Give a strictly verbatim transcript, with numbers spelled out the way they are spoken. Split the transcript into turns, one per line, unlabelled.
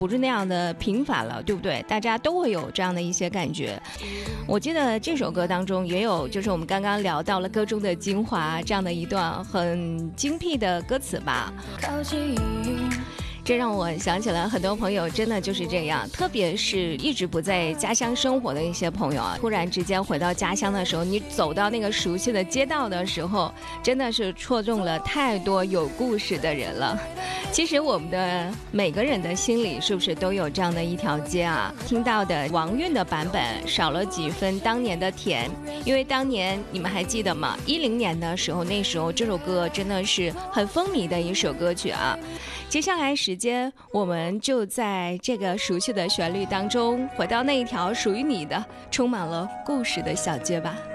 不是那样的平凡了，对不对？大家都会有这样的一些感觉。我记得这首歌当中也有，就是我们刚刚聊到了歌中的精华这样的一段很精辟的歌词吧。这让我想起了很多朋友真的就是这样，特别是一直不在家乡生活的一些朋友啊，突然之间回到家乡的时候，你走到那个熟悉的街道的时候，真的是戳中了太多有故事的人了。其实我们的每个人的心里是不是都有这样的一条街啊？听到的王韵的版本少了几分当年的甜，因为当年你们还记得吗？一零年的时候，那时候这首歌真的是很风靡的一首歌曲啊。接下来时间我们就在这个熟悉的旋律当中，回到那一条属于你的充满了故事的小街吧。